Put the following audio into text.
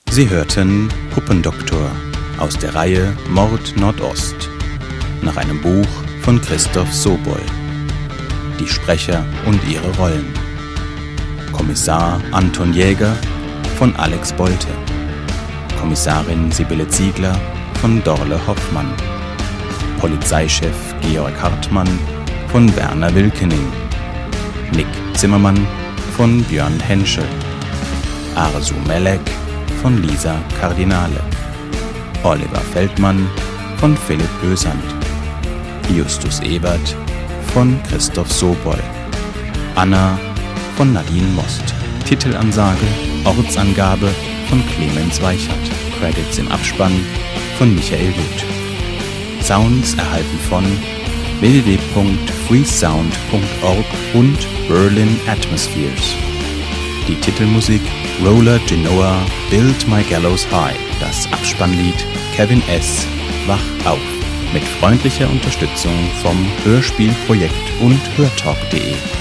Sie hörten Puppendoktor aus der Reihe Mord Nordost nach einem Buch von Christoph Sobol. Die Sprecher und ihre Rollen: Kommissar Anton Jäger von Alex Bolte, Kommissarin Sibylle Ziegler von Dorle Hoffmann, Polizeichef Georg Hartmann von Werner Wilkening, Nick Zimmermann von Björn Henschel, Arzu Melek von Lisa Kardinale, Oliver Feldmann von Philipp Bösand, Justus Ebert von Christoph Sobol, Anna von Nadine Most, Titelansage, Ortsangabe von Clemens Weichert, Credits im Abspann von Michael Gut. Sounds erhalten von www.freesound.org und Berlin Atmospheres. Die Titelmusik Roller Genoa Build My Gallows High, das Abspannlied Kevin S. Wach auf, mit freundlicher Unterstützung vom Hörspielprojekt und hörtalk.de.